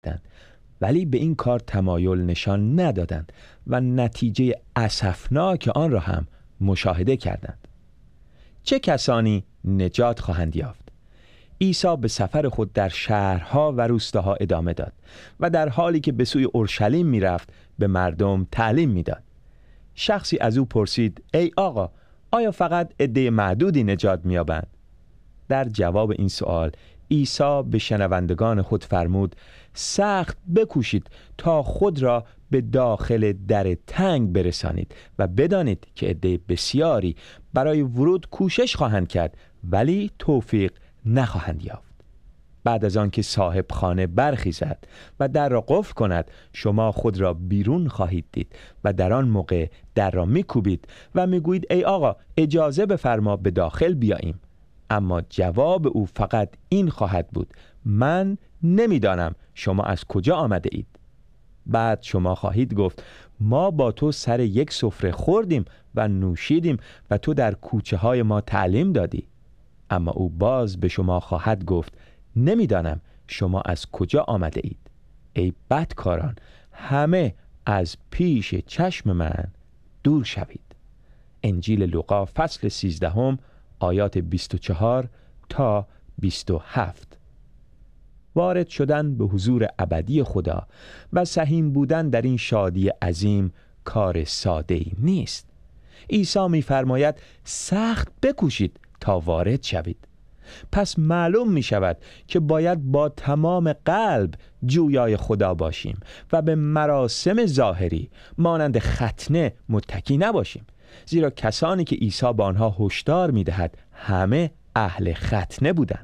ولی به این کار تمایل نشان ندادند و نتیجه اسفناک آن را هم مشاهده کردند. چه کسانی نجات خواهند یافت؟ عیسی به سفر خود در شهرها و روستاها ادامه داد و در حالی که به سوی اورشلیم میرفت به مردم تعلیم میداد. شخصی از او پرسید: ای آقا، آیا فقط عده معدودی نجات می‌یابند؟ در جواب این سوال عیسی به شنوندگان خود فرمود: سخت بکوشید تا خود را به داخل در تنگ برسانید و بدانید که عده بسیاری برای ورود کوشش خواهند کرد ولی توفیق نخواهند یافت. بعد از آن که صاحب خانه برخیزد و در را قفل کند، شما خود را بیرون خواهید دید و در آن موقع در را میکوبید و میگویید: ای آقا، اجازه بفرما به داخل بیاییم. اما جواب او فقط این خواهد بود: من نمیدانم شما از کجا آمده اید. بعد شما خواهید گفت: ما با تو سر یک سفره خوردیم و نوشیدیم و تو در کوچه های ما تعلیم دادی. اما او باز به شما خواهد گفت: نمیدانم شما از کجا آمده اید. ای بدکاران، همه از پیش چشم من دور شوید. انجیل لوقا فصل 13 آیات 24 تا 27. وارد شدن به حضور ابدی خدا و سهیم بودن در این شادی عظیم کار ساده‌ای نیست. عیسی می‌فرماید سخت بکوشید تا وارد شوید. پس معلوم می شود که باید با تمام قلب جویای خدا باشیم و به مراسم ظاهری مانند ختنه متکی نباشیم، زیرا کسانی که عیسی به آنها هشدار می دهد همه اهل ختنه بودند.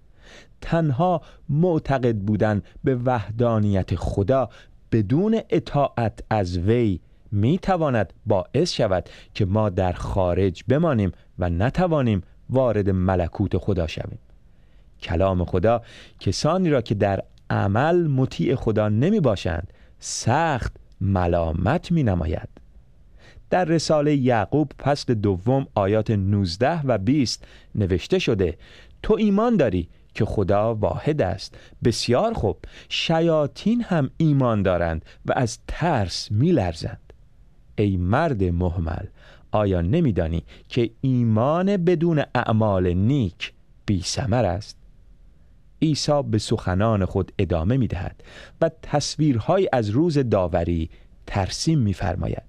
تنها معتقد بودن به وحدانیت خدا بدون اطاعت از وی می تواند باعث شود که ما در خارج بمانیم و نتوانیم وارد ملکوت خدا شویم. کلام خدا کسانی را که در عمل مطیع خدا نمی باشند سخت ملامت می نماید. در رساله یعقوب فصل 2 آیات 19 و 20 نوشته شده: تو ایمان داری که خدا واحد است. بسیار خوب، شیاطین هم ایمان دارند و از ترس می لرزند. ای مرد مهمل، آیا نمیدانی که ایمان بدون اعمال نیک بی ثمر است؟ عیسی به سخنان خود ادامه می دهد و تصویرهای از روز داوری ترسیم می فرماید.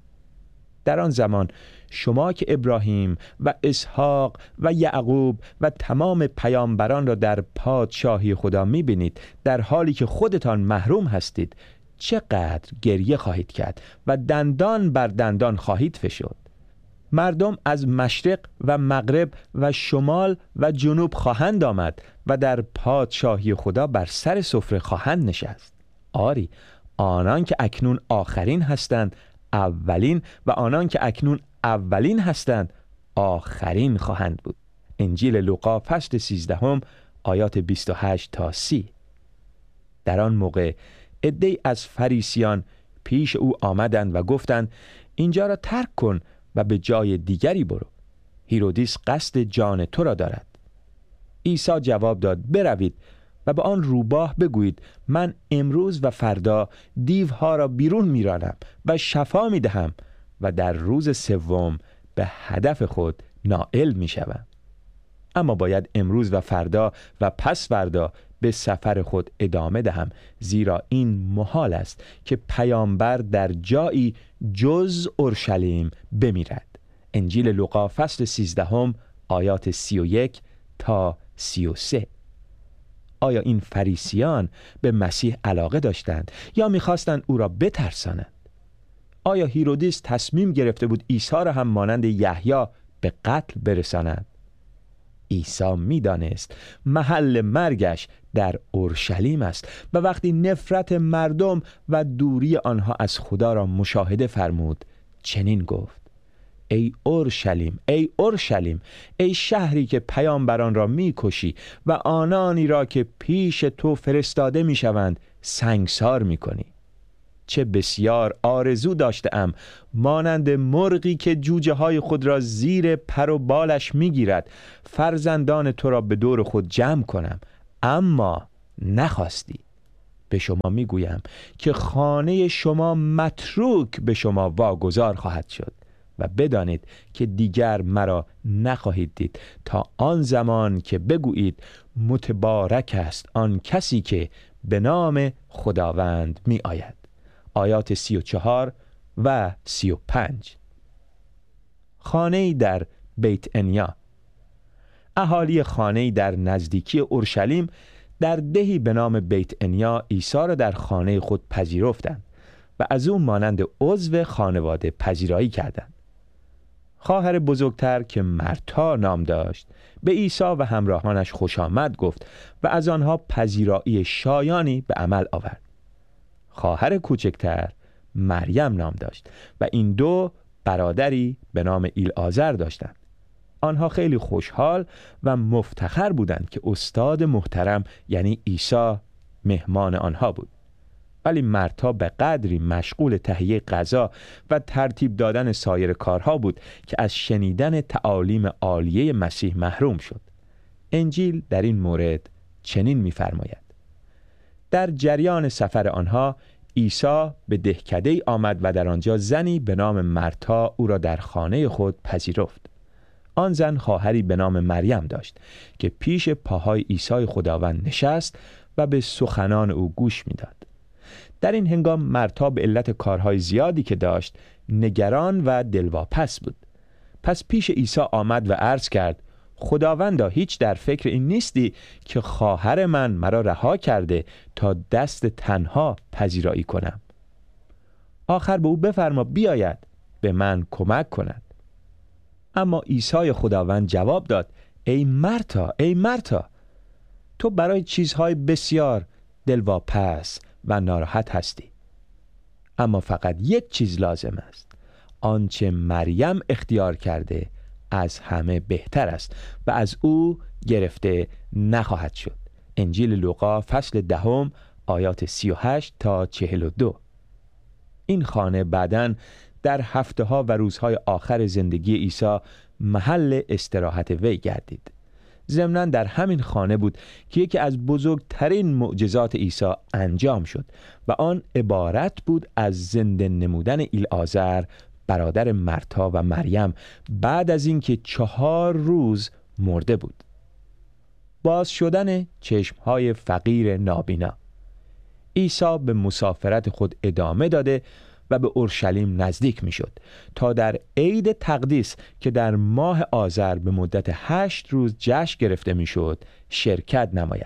در آن زمان شما که ابراهیم و اسحاق و یعقوب و تمام پیامبران را در پادشاهی خدا می بینید، در حالی که خودتان محروم هستید، چقدر گریه خواهید کرد و دندان بر دندان خواهید فشرد. مردم از مشرق و مغرب و شمال و جنوب خواهند آمد و در پادشاهی خدا بر سر سفره خواهند نشست. آری، آنان که اکنون آخرین هستند اولین و آنان که اکنون اولین هستند آخرین خواهند بود. انجیل لوقا فصل 13 آیات 28 تا 30. در آن موقع عده‌ای از فریسیان پیش او آمدند و گفتند: اینجا را ترک کن و به جای دیگری برو، هیرودیس قصد جان تو را دارد. عیسی جواب داد: بروید و به آن روباه بگویید من امروز و فردا دیوها را بیرون میرانم و شفا میدهم و در روز سوم به هدف خود نائل میشوم. اما باید امروز و فردا و پس فردا به سفر خود ادامه دهم، زیرا این محال است که پیامبر در جایی جز اورشلیم بمیرد. انجیل لوقا فصل 13 آیات 31 تا 33. آیا این فریسیان به مسیح علاقه داشتند یا می‌خواستند او را بترسانند؟ آیا هیرودیس تصمیم گرفته بود عیسی را هم مانند یحیی به قتل برساند؟ عیسی می‌دانست محل مرگش در اورشلیم است و وقتی نفرت مردم و دوری آنها از خدا را مشاهده فرمود چنین گفت: ای اورشلیم، ای اورشلیم، ای شهری که پیامبران را می‌کشی و آنانی را که پیش تو فرستاده می‌شوند سنگسار می‌کنی. چه بسیار آرزو داشتم مانند مرغی که جوجه های خود را زیر پر و بالش میگیرد فرزندان تو را به دور خود جمع کنم، اما نخواستی. به شما میگویم که خانه شما متروک به شما واگذار خواهد شد و بدانید که دیگر مرا نخواهید دید تا آن زمان که بگویید متبارک است آن کسی که به نام خداوند می آید. آیات 34 و 35. خانه‌ای در بیت انیا. اهالی خانه‌ای در نزدیکی اورشلیم در دهی به نام بیت انیا عیسی را در خانه خود پذیرفتند و از او مانند عضو خانواده پذیرایی کردند. خواهر بزرگتر که مرتا نام داشت به عیسی و همراهانش خوش آمد گفت و از آنها پذیرایی شایانی به عمل آورد. خواهر کوچکتر مریم نام داشت و این دو برادری به نام ایلعازر داشتند. آنها خیلی خوشحال و مفتخر بودند که استاد محترم یعنی عیسی مهمان آنها بود. ولی مرتا به قدری مشغول تهیه غذا و ترتیب دادن سایر کارها بود که از شنیدن تعالیم عالیه مسیح محروم شد. انجیل در این مورد چنین می‌فرماید: در جریان سفر آنها عیسی به دهکده‌ای آمد و در آنجا زنی به نام مرتا او را در خانه خود پذیرفت. آن زن خواهری به نام مریم داشت که پیش پاهای عیسی خداوند نشست و به سخنان او گوش می‌داد. در این هنگام مرتا به علت کارهای زیادی که داشت نگران و دلواپس بود. پس پیش عیسی آمد و عرض کرد: خداوندا، هیچ در فکر این نیستی که خواهر من مرا رها کرده تا دست تنها پذیرایی کنم؟ آخر به او بفرما بیاید به من کمک کند. اما عیسی خداوند جواب داد: ای مرتا، ای مرتا، تو برای چیزهای بسیار دلواپس و ناراحت هستی، اما فقط یک چیز لازم است. آنچه مریم اختیار کرده از همه بهتر است و از او گرفته نخواهد شد. انجیل لوقا فصل 10 آیات 38 تا 42. این خانه بعداً در هفته‌ها و روزهای آخر زندگی عیسی محل استراحت وی گردید. ضمناً در همین خانه بود که یکی از بزرگترین معجزات عیسی انجام شد و آن عبارت بود از زنده نمودن ایلعازر برادر مرتا و مریم بعد از اینکه 4 روز مرده بود. باز شدن چشمهای فقیر نابینا. عیسی به مسافرت خود ادامه داده و به اورشلیم نزدیک می شد تا در عید تقدیس که در ماه آذر به مدت 8 روز جشن گرفته می شد شرکت نماید.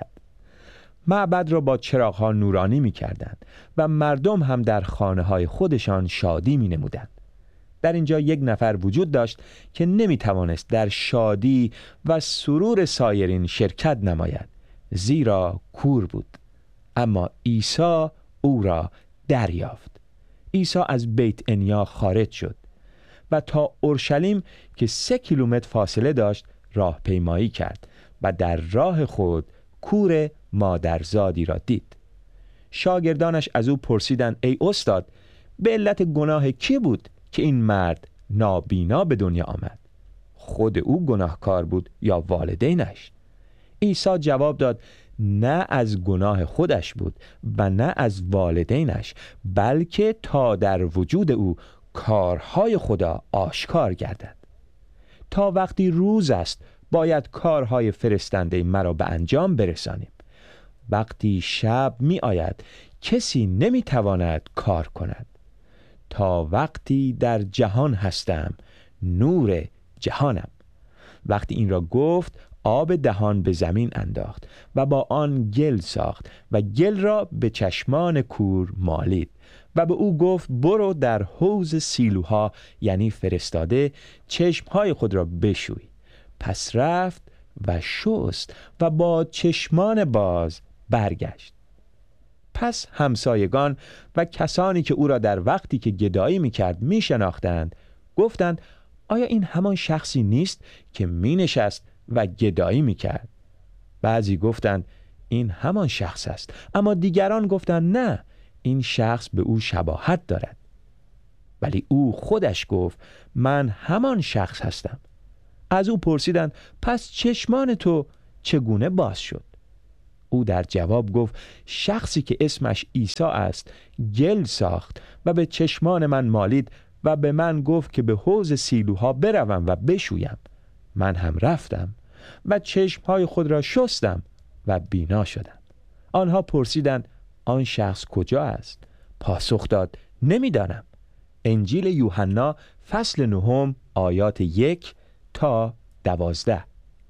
معبد را با چراغ‌ها نورانی می کردند و مردم هم در خانه‌های خودشان شادی می نمودند. در اینجا یک نفر وجود داشت که نمی توانست در شادی و سرور سایرین شرکت نماید، زیرا کور بود. اما عیسی او را دریافت. عیسی از بیت انیا خارج شد و تا اورشلیم که 3 کیلومتر فاصله داشت راهپیمایی کرد و در راه خود کور مادرزادی را دید. شاگردانش از او پرسیدند: ای استاد، به علت گناه کی بود که این مرد نابینا به دنیا آمد؟ خود او گناهکار بود یا والدینش؟ عیسی جواب داد: نه از گناه خودش بود و نه از والدینش، بلکه تا در وجود او کارهای خدا آشکار گردد. تا وقتی روز است باید کارهای فرستنده مرا به انجام برسانیم. وقتی شب می آید کسی نمی تواند کار کند. تا وقتی در جهان هستم نور جهانم. وقتی این را گفت آب دهان به زمین انداخت و با آن گل ساخت و گل را به چشمان کور مالید و به او گفت: برو در حوض سیلوها یعنی فرستاده چشمهای خود را بشوی. پس رفت و شست و با چشمان باز برگشت. پس همسایگان و کسانی که او را در وقتی که گدایی می‌کرد می‌شناختند گفتند: آیا این همان شخصی نیست که می‌نشست و گدایی می‌کرد؟ بعضی گفتند: این همان شخص است. اما دیگران گفتند: نه، این شخص به او شباهت دارد. ولی او خودش گفت: من همان شخص هستم. از او پرسیدند: پس چشمان تو چگونه باز شد؟ او در جواب گفت شخصی که اسمش عیسی است گل ساخت و به چشمان من مالید و به من گفت که به حوض سیلوها بروم و بشویم. من هم رفتم و چشمهای خود را شستم و بینا شدم. آنها پرسیدند آن شخص کجا است؟ پاسخ داد نمیدانم. انجیل یوحنا فصل 9 آیات 1 تا 12.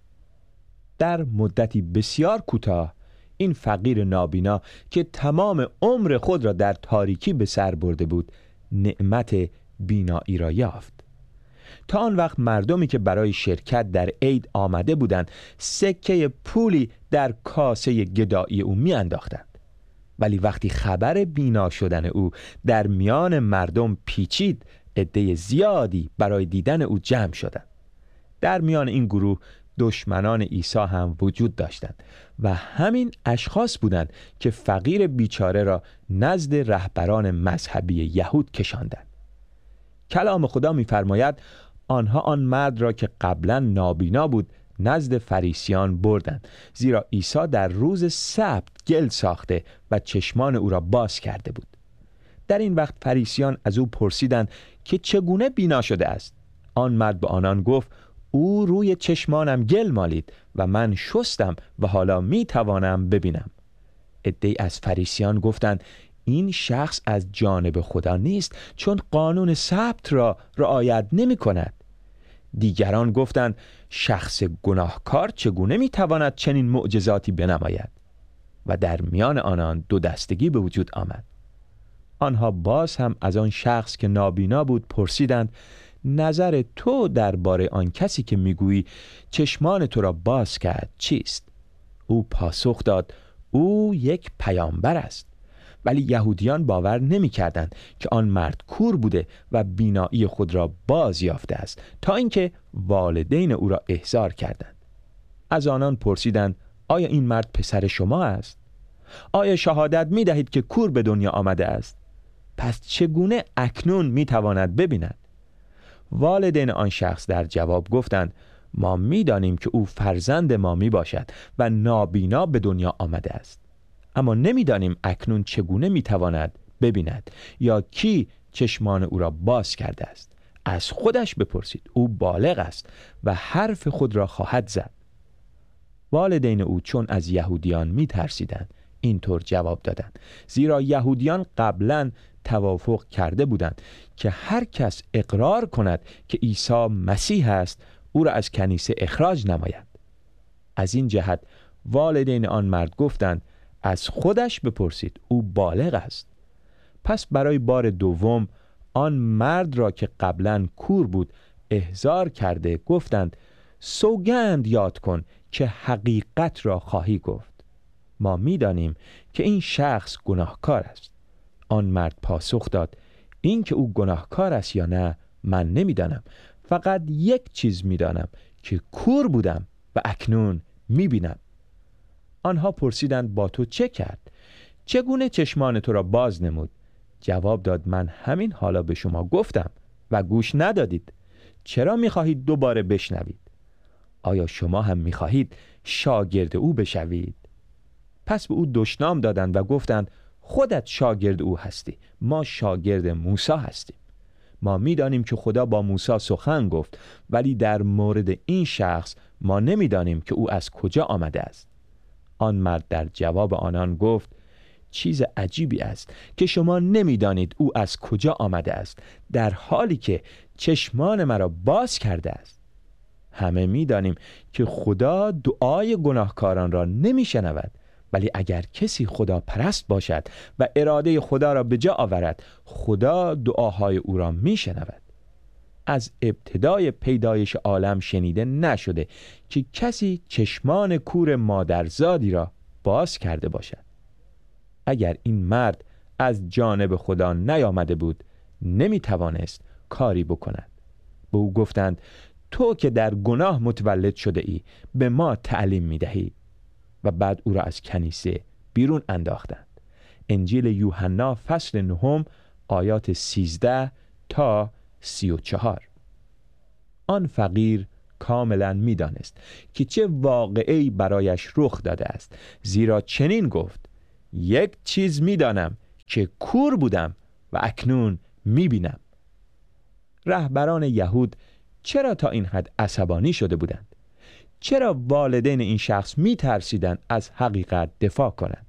در مدتی بسیار کوتاه این فقیر نابینا که تمام عمر خود را در تاریکی به سر برده بود نعمت بینایی را یافت. تا آن وقت مردمی که برای شرکت در عید آمده بودند سکه پولی در کاسه گدایی او می انداختند. ولی وقتی خبر بینا شدن او در میان مردم پیچید عده زیادی برای دیدن او جمع شدند. در میان این گروه دشمنان عیسی هم وجود داشتند و همین اشخاص بودند که فقیر بیچاره را نزد رهبران مذهبی یهود کشاندند. کلام خدا می‌فرماید آنها آن مرد را که قبلا نابینا بود نزد فریسیان بردند، زیرا عیسی در روز سبت گل ساخته و چشمان او را باز کرده بود. در این وقت فریسیان از او پرسیدند که چگونه بینا شده است. آن مرد به آنان گفت او روی چشمانم گل مالید و من شستم و حالا می توانم ببینم. عده‌ای از فریسیان گفتند این شخص از جانب خدا نیست، چون قانون سبت را رعایت نمی کند. دیگران گفتند شخص گناهکار چگونه می تواند چنین معجزاتی بنماید؟ و در میان آنان دو دستگی به وجود آمد. آنها باز هم از آن شخص که نابینا بود پرسیدند نظر تو درباره آن کسی که میگویی چشمان تو را باز کرد چیست؟ او پاسخ داد او یک پیامبر است. ولی یهودیان باور نمی کردند که آن مرد کور بوده و بینایی خود را باز یافته است، تا اینکه والدین او را احضار کردند. از آنان پرسیدند آیا این مرد پسر شما است؟ آیا شهادت می دهید که کور به دنیا آمده است؟ پس چگونه اکنون می تواند ببیند؟ والدین آن شخص در جواب گفتند ما می دانیم که او فرزند ما می باشد و نابینا به دنیا آمده است، اما نمی دانیم اکنون چگونه می تواند ببیند یا کی چشمان او را باز کرده است. از خودش بپرسید، او بالغ است و حرف خود را خواهد زد. والدین او چون از یهودیان می ترسیدند اینطور جواب دادند، زیرا یهودیان قبلا توافق کرده بودند که هر کس اقرار کند که عیسی مسیح است او را از کنیسه اخراج نماید. از این جهت والدین آن مرد گفتند از خودش بپرسید، او بالغ است. پس برای بار دوم آن مرد را که قبلا کور بود احضار کرده گفتند سوگند یاد کن که حقیقت را خواهی گفت. ما می‌دانیم که این شخص گناهکار است. آن مرد پاسخ داد این که او گناهکار است یا نه من نمی‌دانم، فقط یک چیز می‌دانم که کور بودم و اکنون می‌بینم. آنها پرسیدند با تو چه کرد؟ چگونه چشمان تو را باز نمود؟ جواب داد من همین حالا به شما گفتم و گوش ندادید. چرا می‌خواهید دوباره بشنوید؟ آیا شما هم می‌خواهید شاگرد او بشوید؟ پس به او دشنام دادند و گفتند خودت شاگرد او هستی، ما شاگرد موسی هستیم. ما می‌دانیم که خدا با موسی سخن گفت، ولی در مورد این شخص ما نمی‌دانیم که او از کجا آمده است. آن مرد در جواب آنان گفت چیز عجیبی است که شما نمی‌دانید او از کجا آمده است، در حالی که چشمان مرا باز کرده است. همه می‌دانیم که خدا دعای گناهکاران را نمی‌شنود، ولی اگر کسی خدا پرست باشد و اراده خدا را به جا آورد خدا دعاهای او را می‌شنود. از ابتدای پیدایش عالم شنیده نشده که کسی چشمان کور مادرزادی را باز کرده باشد. اگر این مرد از جانب خدا نیامده بود نمیتوانست کاری بکند. به او گفتند تو که در گناه متولد شده ای به ما تعلیم میدهی، و بعد او را از کنیسه بیرون انداختند. انجیل یوحنا فصل 9 آیات 13 تا 34. آن فقیر کاملا می‌دانست که چه واقعه‌ای برایش رخ داده است، زیرا چنین گفت: یک چیز می‌دانم که کور بودم و اکنون می‌بینم. رهبران یهود چرا تا این حد عصبانی شده بودند؟ چرا والدین این شخص می‌ترسیدند از حقیقت دفاع کنند؟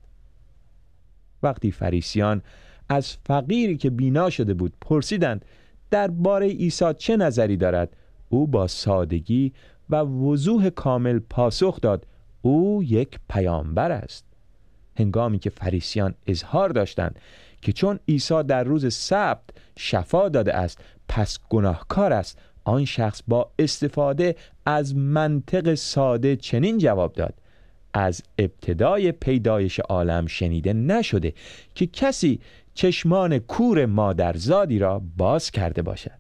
وقتی فریسیان از فقیری که بینا شده بود پرسیدند درباره عیسی چه نظری دارد، او با سادگی و وضوح کامل پاسخ داد: او یک پیامبر است. هنگامی که فریسیان اظهار داشتند که چون عیسی در روز سبت شفا داده است پس گناهکار است، آن شخص با استفاده از منطق ساده چنین جواب داد: از ابتدای پیدایش عالم شنیده نشده که کسی چشمان کور مادرزادی را باز کرده باشد.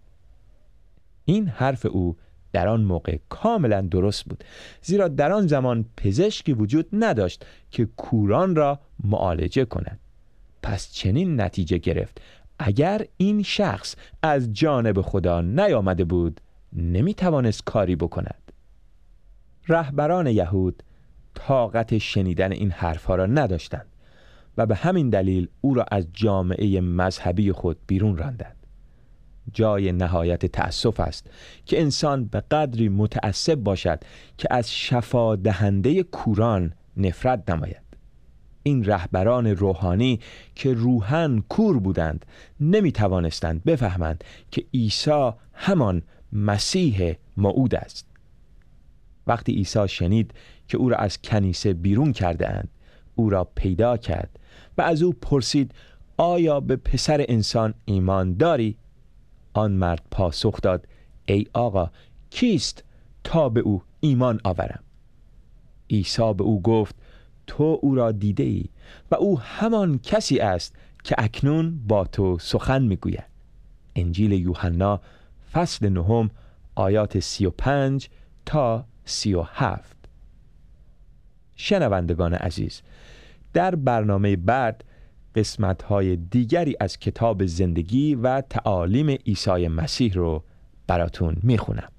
این حرف او در آن موقع کاملا درست بود، زیرا در آن زمان پزشکی وجود نداشت که کوران را معالجه کند. پس چنین نتیجه گرفت: اگر این شخص از جانب خدا نیامده بود نمیتوانست کاری بکند. رهبران یهود طاقت شنیدن این حرفها را نداشتند و به همین دلیل او را از جامعه مذهبی خود بیرون راندند. جای نهایت تأسف است که انسان به قدری متعصب باشد که از شفا دهنده کوران نفرت نماید. این رهبران روحانی که روحاً کور بودند نمی توانستند بفهمند که عیسی همان مسیح موعود است. وقتی عیسی شنید که او را از کنیسه بیرون کرده اند، او را پیدا کرد و از او پرسید: آیا به پسر انسان ایمان داری؟ آن مرد پاسخ داد: ای آقا، کیست تا به او ایمان آورم؟ عیسی به او گفت: تو او را دیده ای و او همان کسی است که اکنون با تو سخن میگوید. انجیل یوحنا فصل 9 آیات 35 تا 37. شنوندگان عزیز، در برنامه بعد قسمت‌های دیگری از کتاب زندگی و تعالیم عیسی مسیح رو براتون میخونم.